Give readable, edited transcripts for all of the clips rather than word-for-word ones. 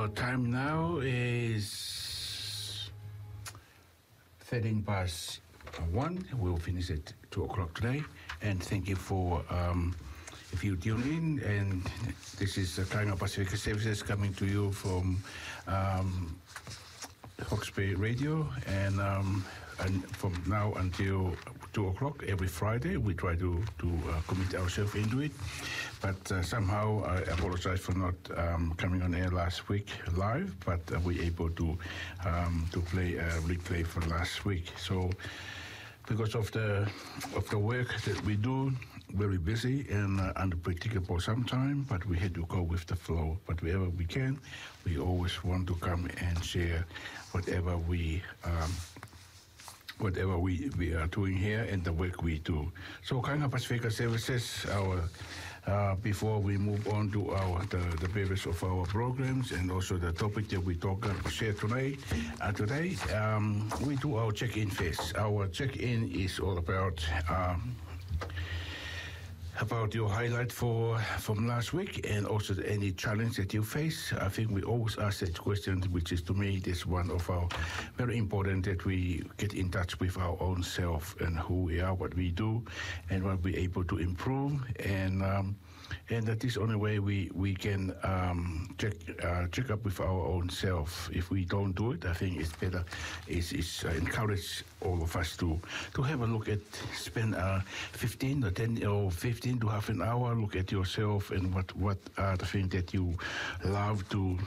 Time now is 1:13. We'll finish at 2 o'clock today. And thank you for if you tune in. And this is Kainga Pacific Services coming to you from Hawke's Bay Radio. And from now until 2 o'clock every Friday, we try to commit ourselves into it. But somehow I apologize for not coming on air last week live, but we're able to play a replay for last week. So because of the work that we do, very busy and unpredictable sometimes, but we had to go with the flow. But wherever we can, we always want to come and share whatever we are doing here and the work we do. So Kainga Pacific Services, before we move on to the various of our programs and also the topic that we share today, we do our check-in phase. Our check-in is all about your highlight from last week and also any challenge that you face. I think we always ask that question, which is to me this one of our very important, that we get in touch with our own self and who we are, what we do, and what we're able to improve. And that is the only way we can check up with our own self. If we don't do it, I think it's better. It's encourage all of us to have a look at, spend 15 or 10 or 15 to half an hour, look at yourself and what are the things that you love to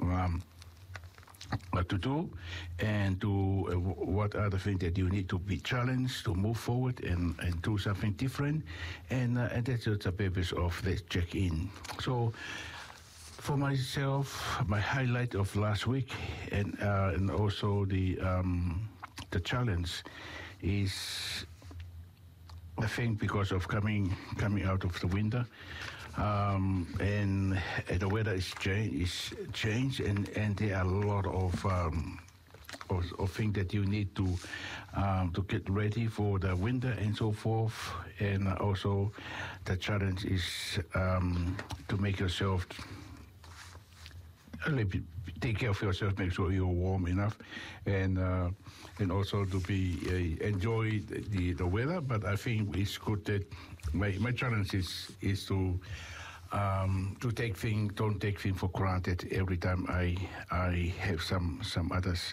do, and what are the things that you need to be challenged to move forward and do something different, and that's the purpose of this check-in. So for myself, my highlight of last week and also the challenge is, I think, because of coming out of the winter. And the weather is changed, and there are a lot of things that you need to get ready for the winter and so forth. And also, the challenge is to make yourself take care of yourself, make sure you're warm enough, and also to be enjoy the weather. But I think it's good that my challenge is to don't take things for granted every time I have some others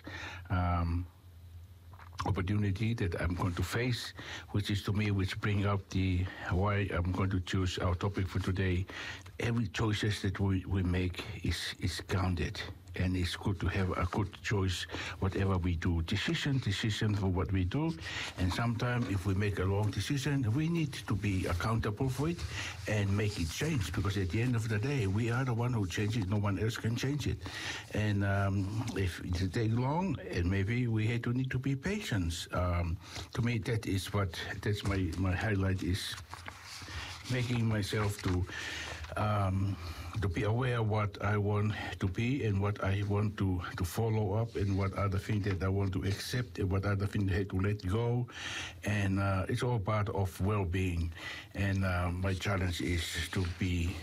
opportunity that I'm going to face, which is to me, which bring up why I'm going to choose our topic for today. Every choices that we make is counted, and it's good to have a good choice whatever we do. Decision for what we do, and sometimes if we make a wrong decision, we need to be accountable for it and make it change, because at the end of the day, we are the one who changes it. No one else can change it. And if it takes long, and maybe we need to be patient. To me, that's my highlight, is making myself to be aware of what I want to be and what I want to follow up, and what are the things that I want to accept and what are the things that I have to let go. And it's all part of well-being. And my challenge is to be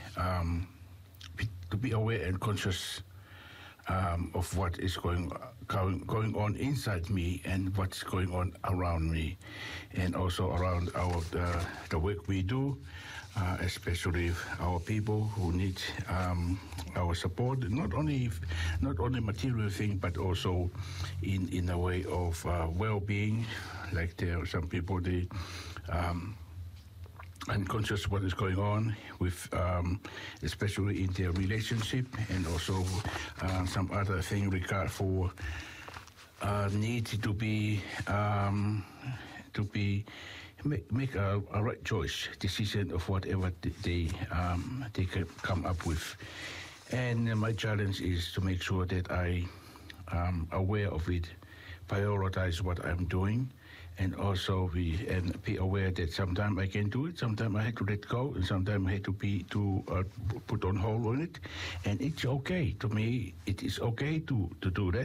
aware and conscious of what is going on inside me and what's going on around me, and also around the work we do. Especially our people who need our support, not only material thing, but also in a way of well-being. Like there are some people, they unconscious what is going on with, especially in their relationship, and also some other thing regard for need to make a right choice, decision of whatever they can come up with. And my challenge is to make sure that I am aware of it, prioritize what I'm doing, and also be aware that sometimes I can do it, sometimes I have to let go, and sometimes I have to put on hold on it. And it's okay. To me, it is okay to do that.